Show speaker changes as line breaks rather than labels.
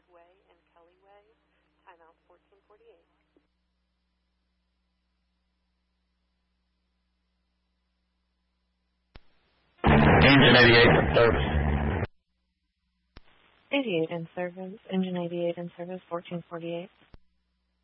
Boulevard Way and Kelly Way. Timeout 1448.
Engine 88 in service.
88 in service. Engine 88 in service, 1448.